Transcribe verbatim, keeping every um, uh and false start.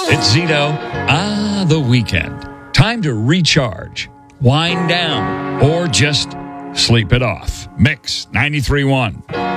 It's Zito. Ah, the weekend. Time to recharge, wind down, or just sleep it off. Mix ninety-three point one.